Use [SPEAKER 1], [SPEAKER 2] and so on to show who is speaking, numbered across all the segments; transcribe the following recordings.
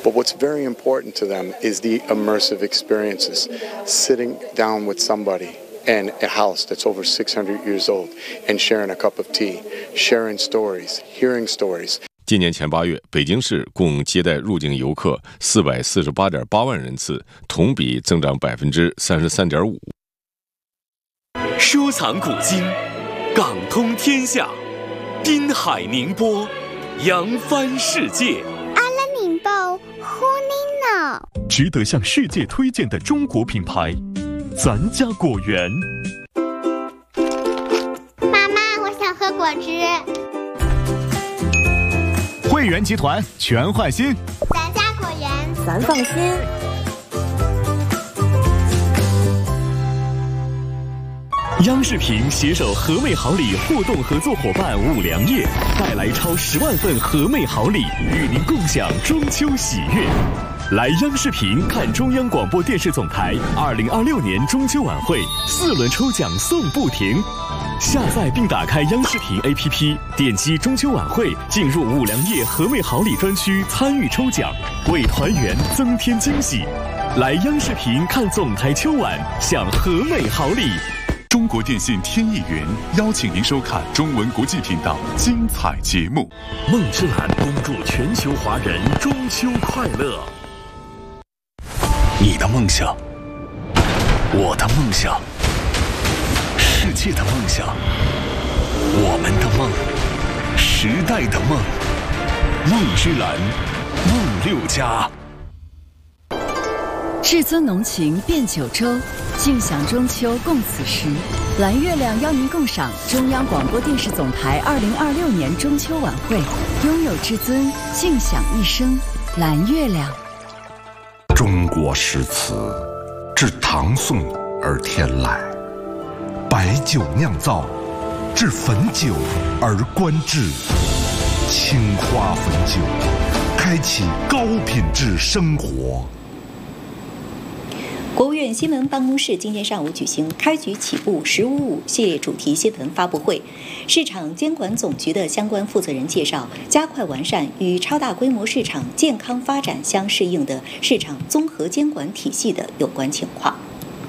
[SPEAKER 1] But what's very important to them is the immersive experiences, sitting down with somebody in a house that's over 600 years old and sharing a cup of tea, sharing stories, hearing stories.
[SPEAKER 2] 今年前8月，北京市共接待入境游客448.8万人次，同比增长33.5%。
[SPEAKER 3] 收藏古今，港通天下，滨海宁波，扬帆世界。
[SPEAKER 4] 阿拉宁报呼您呢，
[SPEAKER 3] 值得向世界推荐的中国品牌，咱家果园。
[SPEAKER 4] 妈妈，我想喝果汁。
[SPEAKER 5] 汇源集团全换新，
[SPEAKER 4] 咱家果园，
[SPEAKER 6] 咱放心。
[SPEAKER 3] 央视频携手和美好礼互动合作伙伴五粮液，带来超10万份和美好礼，与您共享中秋喜悦。来央视频看中央广播电视总台2026年中秋晚会，4轮抽奖送不停。下载并打开央视频 APP， 点击中秋晚会，进入五粮液和美好礼专区参与抽奖，为团圆增添惊喜。来央视频看总台秋晚，享和美好礼。
[SPEAKER 7] 中国电信天翼云邀请您收看中文国际频道精彩节目。
[SPEAKER 3] 梦之蓝恭祝全球华人中秋快乐。
[SPEAKER 8] 你的梦想，我的梦想，世界的梦想，我们的梦，时代的梦。梦之蓝，梦6家。
[SPEAKER 6] 至尊浓情变九州，尽享中秋共此时。蓝月亮邀您共赏中央广播电视总台2026年中秋晚会，拥有至尊，尽享一生。蓝月亮。
[SPEAKER 9] 中国诗词自唐宋而天来，白酒酿造，至汾酒而观致。青花汾酒，开启高品质生活。
[SPEAKER 10] 国务院新闻办公室今天上午举行开局起步“1055”系列主题新闻发布会，市场监管总局的相关负责人介绍，加快完善与超大规模市场健康发展相适应的市场综合监管体系的有关情况。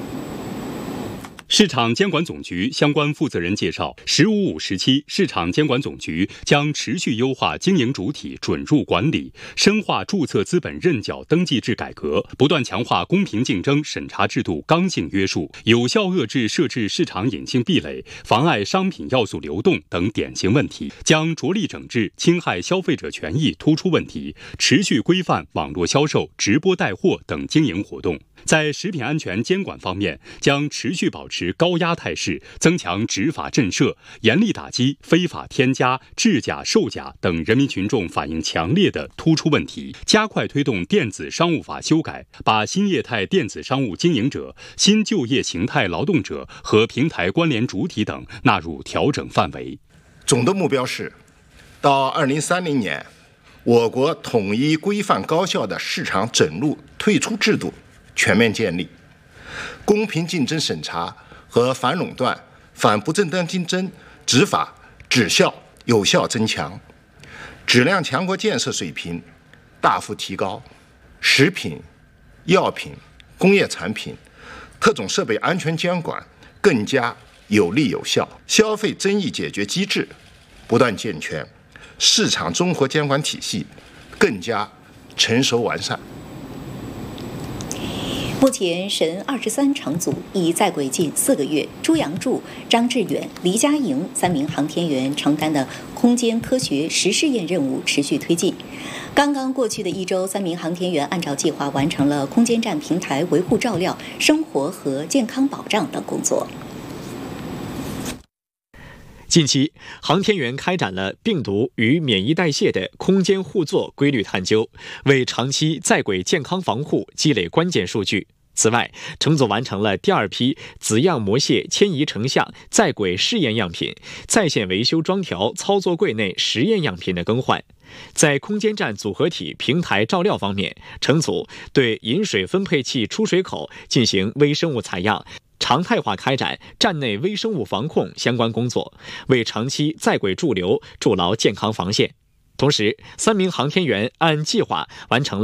[SPEAKER 11] 市场监管总局相关负责人介绍，“1055”时期，市场监管总局将持续优化经营主体准入管理，深化注册资本认缴登记制改革，不断强化公平竞争审查制度刚性约束，有效遏制设置市场隐性壁垒、妨碍商品要素流动等典型问题，将着力整治侵害消费者权益突出问题，持续规范网络销售、直播带货等经营活动。在食品安全监管方面，将持续保持高压态势，增强执法震慑，严厉打击非法添加、制假、售假等人民群众反映强烈的突出问题，加快推动电子商务法修改，把新业态电子商务经营者、新就业形态劳动者和平台关联主体等纳入调整范围。
[SPEAKER 12] 总的目标是，到2030年，我国统一规范高效的市场准入退出制度全面建立，公平竞争审查和反垄断、反不正当竞争执法质效有效增强，质量强国建设水平大幅提高，食品、药品、工业产品、特种设备安全监管更加有力有效，消费争议解决机制不断健全，市场综合监管体系更加成熟完善。
[SPEAKER 10] 目前，神23乘组已在轨近4个月，朱阳柱、张志远、黎佳莹3名航天员承担的空间科学实试验任务持续推进。刚刚过去的1周，3名航天员按照计划完成了空间站平台维护照料、生活和健康保障等工作。
[SPEAKER 13] 近期，航天员开展了病毒与免疫代谢的空间互作规律探究，为长期在轨健康防护积累关键数据。此外，乘组完成了第2批子样模蟹迁移成像在轨试验样品、在线维修装调操作柜内实验样品的更换。在空间站组合体平台照料方面，乘组对饮水分配器出水口进行微生物采样，常态化开展站内微生物防控相关工作，为长期在轨驻留筑牢健康防线。同时，3名航天员按计划完成了